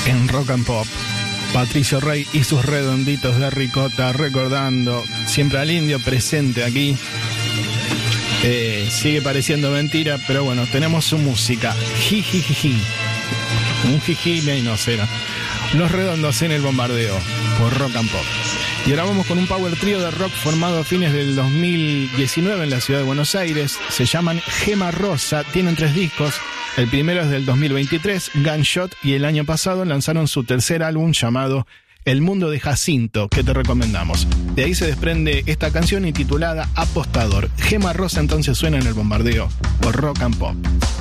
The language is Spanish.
en Rock and Pop. Patricio Rey y sus redonditos de ricota, recordando siempre al indio presente aquí. Sigue pareciendo mentira, pero bueno, tenemos su música. Jijijiji. Un jiji menos era. Los Redondos en el Bombardeo por Rock and Pop. Y ahora vamos con un power trío de rock formado a fines del 2019 en la ciudad de Buenos Aires. Se llaman Gema Rosa, tienen 3 discos. El primero es del 2023, Gunshot, y el año pasado lanzaron su tercer álbum llamado El Mundo de Jacinto, que te recomendamos. De ahí se desprende esta canción intitulada Apostador. Gema Rosa entonces suena en el Bombardeo por Rock and Pop.